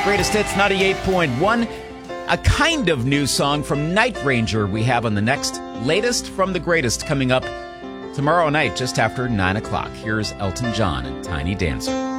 Greatest Hits 98.1. A kind of new song from Night Ranger we have on the next Latest from the Greatest coming up tomorrow night just after 9 o'clock. Here's Elton John and Tiny Dancer.